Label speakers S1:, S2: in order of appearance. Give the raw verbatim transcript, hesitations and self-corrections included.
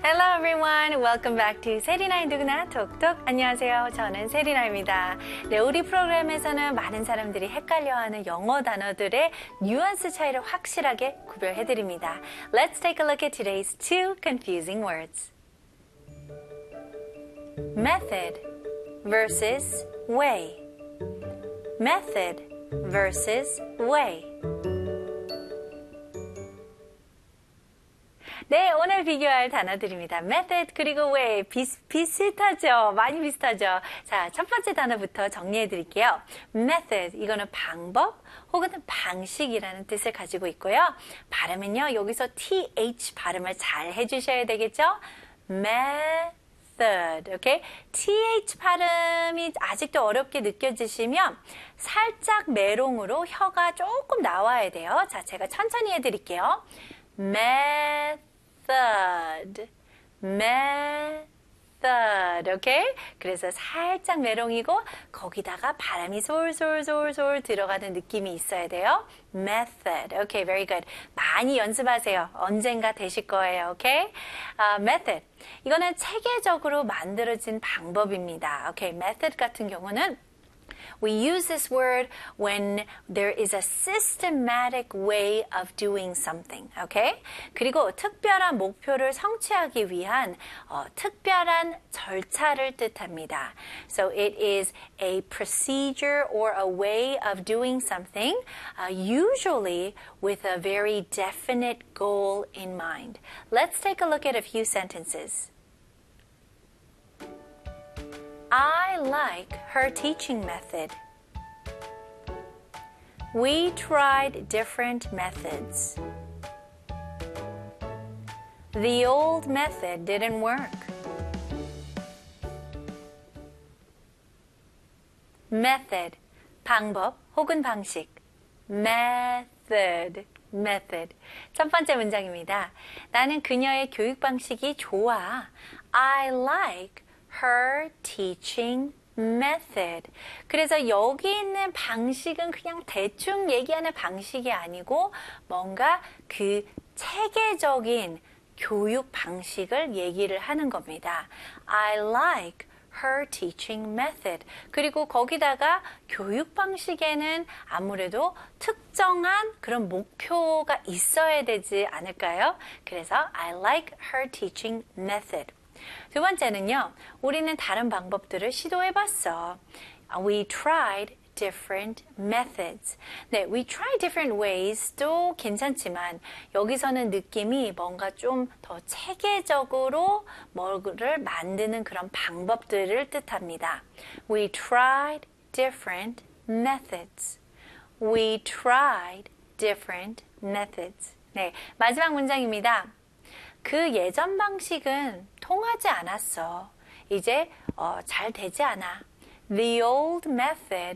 S1: Hello everyone, welcome back to 세리나의 누구나 톡톡. 안녕하세요, 저는 세리나입니다. 네, 우리 프로그램에서는 많은 사람들이 헷갈려하는 영어 단어들의 뉘앙스 차이를 확실하게 구별해드립니다. Let's take a look at today's two confusing words. Method versus way. Method versus way. 네, 오늘 비교할 단어들입니다. method 그리고 way 비슷, 비슷하죠? 많이 비슷하죠? 자, 첫 번째 단어부터 정리해 드릴게요. method, 이거는 방법 혹은 방식이라는 뜻을 가지고 있고요. 발음은요, 여기서 th 발음을 잘 해주셔야 되겠죠? method, 오케이? th 발음이 아직도 어렵게 느껴지시면 살짝 메롱으로 혀가 조금 나와야 돼요. 자, 제가 천천히 해드릴게요. method, method, 오케이? 그래서 살짝 메롱이고 거기다가 바람이 솔솔솔솔 들어가는 느낌이 있어야 돼요. method, 오케이, very good. 많이 연습하세요. 언젠가 되실 거예요, 오케이? Uh, method, 이거는 체계적으로 만들어진 방법입니다. 오케이, method 같은 경우는 we use this word when there is a systematic way of doing something. Okay? 그리고 특별한 목표를 성취하기 위한 어, 특별한 절차를 뜻합니다. So it is a procedure or a way of doing something, uh, usually with a very definite goal in mind. Let's take a look at a few sentences. I like her teaching method. We tried different methods. The old method didn't work. Method, 방법 혹은 방식. Method, method. 첫 번째 문장입니다. 나는 그녀의 교육 방식이 좋아. I like her teaching method. 그래서 여기 있는 방식은 그냥 대충 얘기하는 방식이 아니고 뭔가 그 체계적인 교육 방식을 얘기를 하는 겁니다. I like her teaching method. 그리고 거기다가 교육 방식에는 아무래도 특정한 그런 목표가 있어야 되지 않을까요? 그래서 I like her teaching method. 두 번째는요, 우리는 다른 방법들을 시도해봤어. We tried different methods. 네, we tried different ways도 괜찮지만 여기서는 느낌이 뭔가 좀 더 체계적으로 뭐를 만드는 그런 방법들을 뜻합니다. We tried different methods. We tried different methods. 네, 마지막 문장입니다. 그 예전 방식은 통하지 않았어. 이제 어, 잘 되지 않아. The old method